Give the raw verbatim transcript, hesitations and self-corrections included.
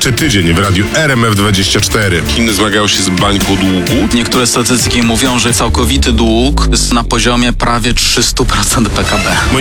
Jeszcze tydzień w radiu R M F dwadzieścia cztery. Chiny zmagają się z bańką długu. Niektóre statystyki mówią, że całkowity dług jest na poziomie prawie trzysta procent P K B.